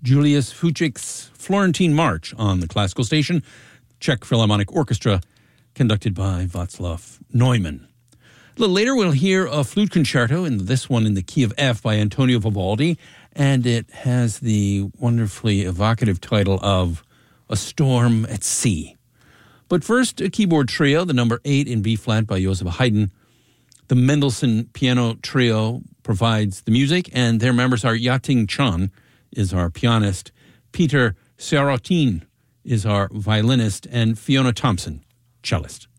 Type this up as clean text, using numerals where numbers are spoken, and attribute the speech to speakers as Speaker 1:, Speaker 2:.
Speaker 1: Julius Fuchs's Florentine March on the classical station, Czech Philharmonic Orchestra, conducted by Václav Neumann. A little later, we'll hear a flute concerto, and this one in the key of F by Antonio Vivaldi, and it has the wonderfully evocative title of A Storm at Sea. But first, a keyboard trio, the number 8 in B-flat by Joseph Haydn. The Mendelssohn Piano Trio provides the music, and their members are Yating Chun is our pianist, Peter Serotin is our violinist, and Fiona Thompson, cellist.